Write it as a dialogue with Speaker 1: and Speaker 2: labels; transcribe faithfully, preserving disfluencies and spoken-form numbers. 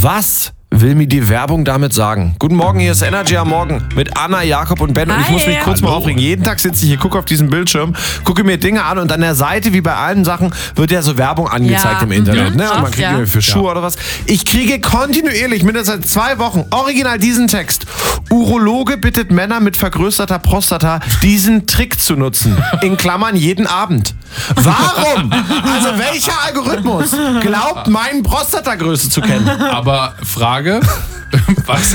Speaker 1: Was will mir die Werbung damit sagen? Guten Morgen, hier ist Energy am Morgen mit Anna, Jakob und Ben. Und ich
Speaker 2: Hi.
Speaker 1: muss mich kurz mal
Speaker 3: Hallo.
Speaker 1: aufregen. Jeden Tag sitze ich hier, gucke auf diesen Bildschirm, gucke mir Dinge an und an der Seite, wie bei allen Sachen, wird ja so Werbung angezeigt
Speaker 2: Ja.
Speaker 1: im Internet.
Speaker 2: Mhm.
Speaker 1: Ne? Und man
Speaker 2: Oft,
Speaker 1: kriegt
Speaker 2: ja.
Speaker 1: irgendwie für Schuhe oder was. Ich kriege kontinuierlich, mindestens seit zwei Wochen, original diesen Text. Urologe bittet Männer mit vergrößerter Prostata, diesen Trick zu nutzen. In Klammern jeden Abend. Warum? Also welcher Algorithmus glaubt, meine Prostatagröße zu kennen?
Speaker 3: Aber Frage, was